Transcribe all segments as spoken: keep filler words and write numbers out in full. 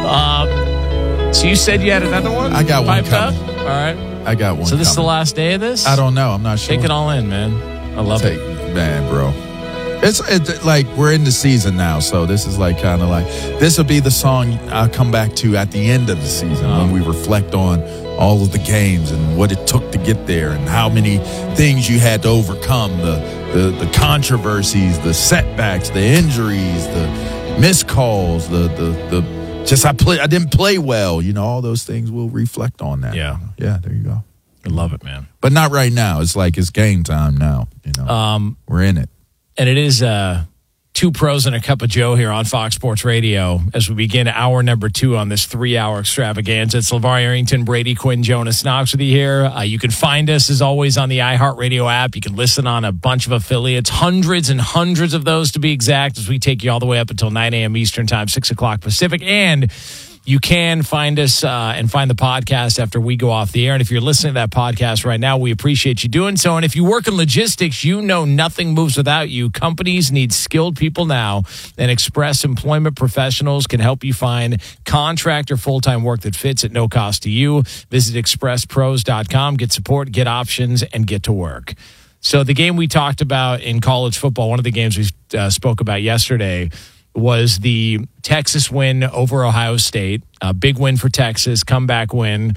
Um, so you said you had another one? I got one Piped coming. Up? All right. I got one So this coming. is the last day of this? I don't know. I'm not sure. Take it all in, man. I love Take, it. Man, bro. It's, it's like we're in the season now, so this is like kind of like this will be the song I'll come back to at the end of the season Oh. when we reflect on all of the games and what it took to get there and how many things you had to overcome, the the, the controversies, the setbacks, the injuries, the missed calls, the the the just I play I didn't play well, you know, all those things we'll reflect on that. Yeah. Yeah, there you go. I love it, man. But not right now. It's like it's game time now, you know. Um, we're in it. And it is uh, Two Pros and a Cup of Joe here on Fox Sports Radio as we begin hour number two on this three-hour extravaganza. It's LeVar Arrington, Brady Quinn, Jonas Knox with you here. Uh, you can find us, as always, on the iHeartRadio app. You can listen on a bunch of affiliates, hundreds and hundreds of those to be exact, as we take you all the way up until nine a.m. Eastern Time, six o'clock Pacific. And you can find us uh, and find the podcast after we go off the air. And if you're listening to that podcast right now, we appreciate you doing so. And if you work in logistics, you know nothing moves without you. Companies need skilled people now, and Express Employment Professionals can help you find contract or full-time work that fits at no cost to you. Visit express pros dot com, get support, get options, and get to work. So the game we talked about in college football, one of the games we uh, spoke about yesterday, was the Texas win over Ohio State. A big win for Texas, comeback win,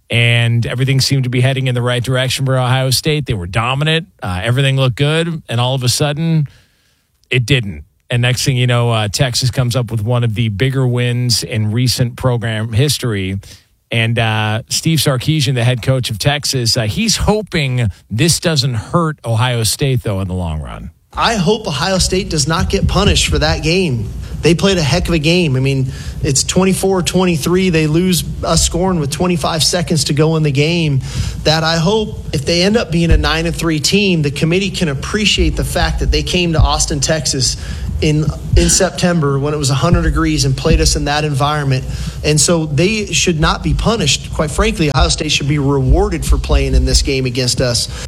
and everything seemed to be heading in the right direction for Ohio State. They were dominant. Uh, everything looked good, and all of a sudden, it didn't. And next thing you know, uh, Texas comes up with one of the bigger wins in recent program history. And uh, Steve Sarkisian, the head coach of Texas, uh, he's hoping this doesn't hurt Ohio State, though, in the long run. I hope Ohio State does not get punished for that game. They played a heck of a game. I mean, it's twenty-four twenty-three. They lose us scoring with twenty-five seconds to go in the game. That I hope if they end up being a nine and three team, the committee can appreciate the fact that they came to Austin, Texas in in September when it was one hundred degrees and played us in that environment. And so they should not be punished. Quite frankly, Ohio State should be rewarded for playing in this game against us.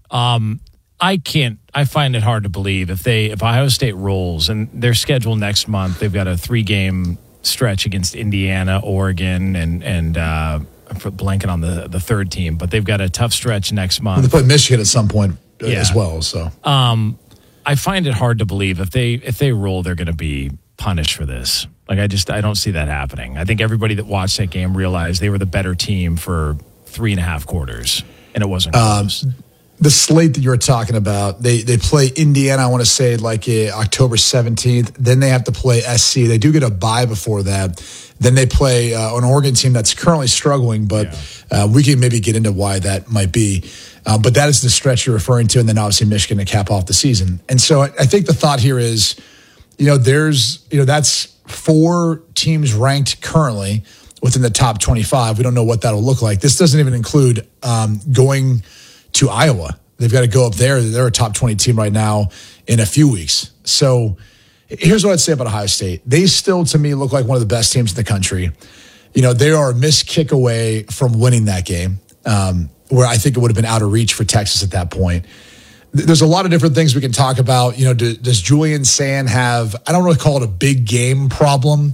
Um. I can't, I find it hard to believe if they, if Ohio State rolls and their schedule next month, they've got a three game stretch against Indiana, Oregon, and, and, uh, I'm blanking on the, the third team, but they've got a tough stretch next month. They play Michigan at some point yeah. as well. So, um, I find it hard to believe if they, if they roll, they're going to be punished for this. Like, I just, I don't see that happening. I think everybody that watched that game realized they were the better team for three and a half quarters, and it wasn't close. Um, The slate that you were talking about, they they play Indiana, I want to say, like uh, October seventeenth. Then they have to play S C. They do get a bye before that. Then they play uh, an Oregon team that's currently struggling, but yeah. uh, we can maybe get into why that might be. Uh, but that is the stretch you're referring to, and then obviously Michigan to cap off the season. And so I, I think the thought here is, you know, there's, you know, that's four teams ranked currently within the top twenty-five. We don't know what that'll look like. This doesn't even include um, going to Iowa. They've got to go up there. They're a top twenty team right now in a few weeks. So here's what I'd say about Ohio State. They still, to me, look like one of the best teams in the country. You know, they are a missed kick away from winning that game, um, where I think it would have been out of reach for Texas at that point. There's a lot of different things we can talk about. You know, do, does Julian Sand have, I don't really call it a big game problem,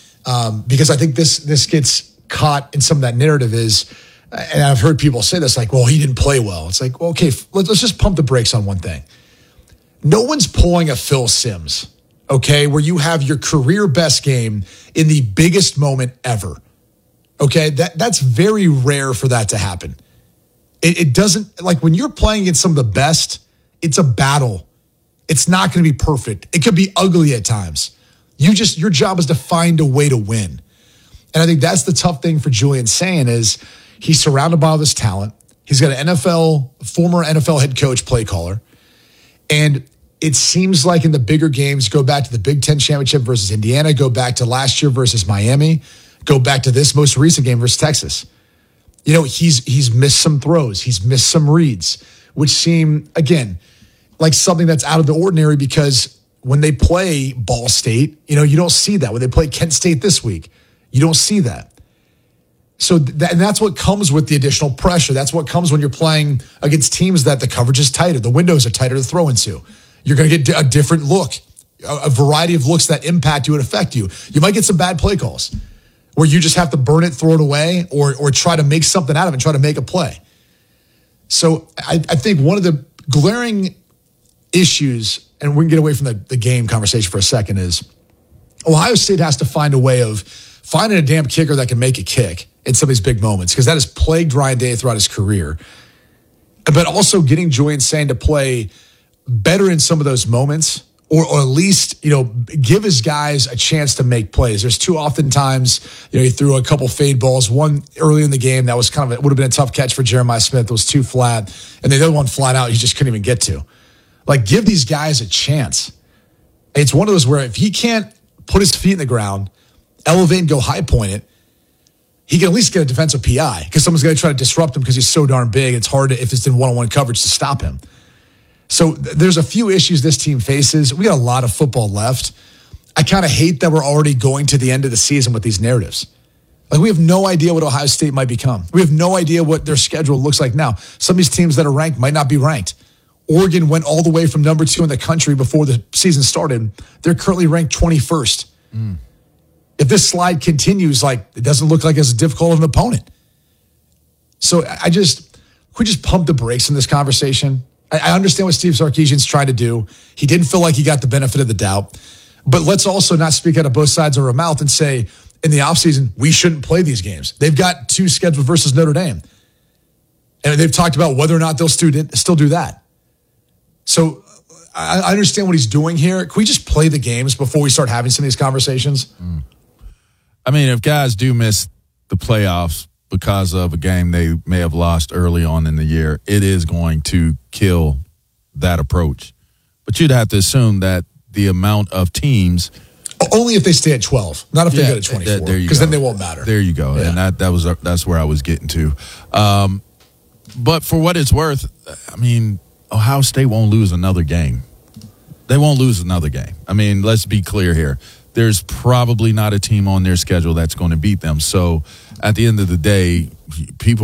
um, because I think this this gets caught in some of that narrative is, and I've heard people say this, like, well, he didn't play well. It's like, well, okay, let's just pump the brakes on one thing. No one's pulling a Phil Simms, okay, where you have your career best game in the biggest moment ever. Okay, that that's very rare for that to happen. It, it doesn't, like when you're playing against some of the best, it's a battle. It's not going to be perfect. It could be ugly at times. You just, your job is to find a way to win. And I think that's the tough thing for Julian Sand is, he's surrounded by all this talent. He's got an N F L, former N F L head coach, play caller. And it seems like in the bigger games, go back to the Big Ten championship versus Indiana, go back to last year versus Miami, go back to this most recent game versus Texas. You know, he's he's missed some throws. He's missed some reads, which seem, again, like something that's out of the ordinary because when they play Ball State, you know, you don't see that. When they play Kent State this week, you don't see that. So that, and that's what comes with the additional pressure. That's what comes when you're playing against teams that the coverage is tighter, the windows are tighter to throw into. You're going to get a different look, a, a variety of looks that impact you and affect you. You might get some bad play calls. where you just have to burn it, throw it away, or or try to make something out of it and try to make a play. So I, I think one of the glaring issues, and we can get away from the, the game conversation for a second, is Ohio State has to find a way of finding a damn kicker that can make a kick in some of these big moments, because that has plagued Ryan Day throughout his career. But also getting Julian Sain to play better in some of those moments, or, or at least, you know, give his guys a chance to make plays. There's too often times, you know, he threw a couple fade balls, one early in the game that was kind of, it would have been a tough catch for Jeremiah Smith. It was too flat. And the other one flat out, he just couldn't even get to. Like, give these guys a chance. It's one of those where if he can't put his feet in the ground, elevate and go high point it, he can at least get a defensive P I, because someone's going to try to disrupt him because he's so darn big. It's hard to, if it's in one-on-one coverage, to stop him. So th- there's a few issues this team faces. We got a lot of football left. I kind of hate that we're already going to the end of the season with these narratives. Like, we have no idea what Ohio State might become. We have no idea what their schedule looks like now. Some of these teams that are ranked might not be ranked. Oregon went all the way from number two in the country before the season started. They're currently ranked twenty-first. Mm. If this slide continues, like, it doesn't look like as difficult of an opponent. So I just, we just pump the brakes in this conversation. I, I understand what Steve Sarkisian's trying to do. He didn't feel like he got the benefit of the doubt. But let's also not speak out of both sides of our mouth and say, in the offseason, we shouldn't play these games. They've got two scheduled versus Notre Dame. And they've talked about whether or not they'll still do that. So I, I understand what he's doing here. Can we just play the games before we start having some of these conversations? Mm. I mean, if guys do miss the playoffs because of a game they may have lost early on in the year, it is going to kill that approach. But you'd have to assume that the amount of teams... Only if they stay at twelve, not if yeah, they go to twenty-four, because then they won't matter. There you go. Yeah. And that, that was that's where I was getting to. Um, but for what it's worth, I mean, Ohio State won't lose another game. They won't lose another game. I mean, let's be clear here. There's probably not a team on their schedule that's going to beat them. So at the end of the day, people